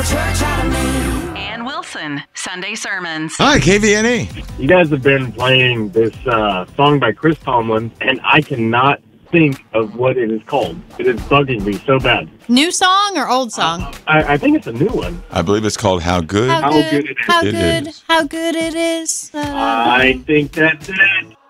Ann Wilson, Sunday Sermons. Hi, KVNE. You guys have been playing this song by Chris Tomlin, and I cannot think of what it is called. It is bugging me so bad. New song or old song? I think it's a new one. I believe it's called How Good. How good it is. How It good, is. how good it is. I think that's it.